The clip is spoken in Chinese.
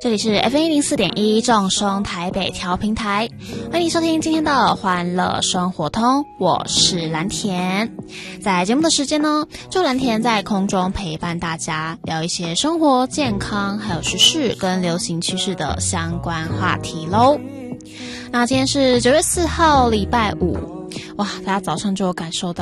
这里是 FM104.1 正声台北调频台，欢迎收听今天的欢乐生活通，我是蓝田。在节目的时间呢，就蓝田在空中陪伴大家聊一些生活健康还有时事跟流行趋势的相关话题咯。那今天是9月4号礼拜五，哇，大家早上就有感受到